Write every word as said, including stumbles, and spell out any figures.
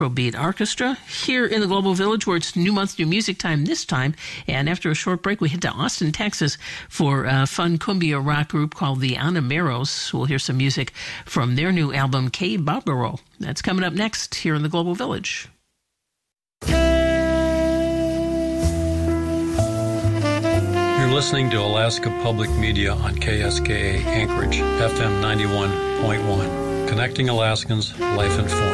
Afrobeat Orchestra here in the Global Village, where it's New Month, New Music time this time. And after a short break, we head to Austin, Texas for a fun cumbia rock group called the Anameros. We'll hear some music from their new album, Que Barbaro. That's coming up next here in the Global Village. You're listening to Alaska Public Media on K S K A Anchorage, F M ninety-one point one. Connecting Alaskans, life informed.